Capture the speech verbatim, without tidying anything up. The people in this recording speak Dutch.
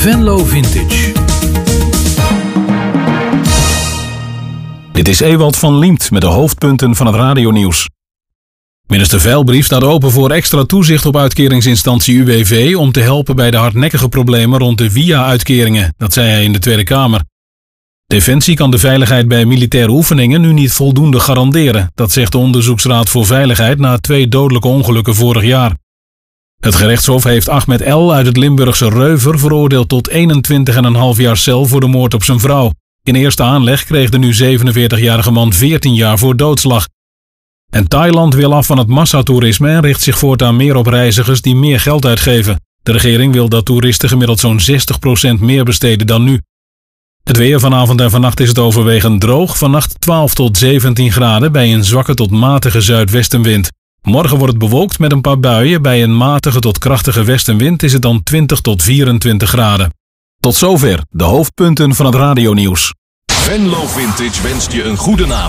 Venlo Vintage. Dit is Ewald van Liemt met de hoofdpunten van het radionieuws. Minister Veilbrief staat open voor extra toezicht op uitkeringsinstantie U W V om te helpen bij de hardnekkige problemen rond de V I A-uitkeringen. Dat zei hij in de Tweede Kamer. Defensie kan de veiligheid bij militaire oefeningen nu niet voldoende garanderen. Dat zegt de Onderzoeksraad voor Veiligheid na twee dodelijke ongelukken vorig jaar. Het gerechtshof heeft Ahmed L. uit het Limburgse Reuver veroordeeld tot eenentwintig komma vijf jaar cel voor de moord op zijn vrouw. In eerste aanleg kreeg de nu zevenenveertigjarige man veertien jaar voor doodslag. En Thailand wil af van het massatoerisme en richt zich voortaan meer op reizigers die meer geld uitgeven. De regering wil dat toeristen gemiddeld zo'n zestig procent meer besteden dan nu. Het weer vanavond en vannacht is het overwegend droog. Vannacht twaalf tot zeventien graden bij een zwakke tot matige zuidwestenwind. Morgen wordt het bewolkt met een paar buien. Bij een matige tot krachtige westenwind is het dan twintig tot vierentwintig graden. Tot zover de hoofdpunten van het radionieuws. Venlo Vintage wenst je een goede naam.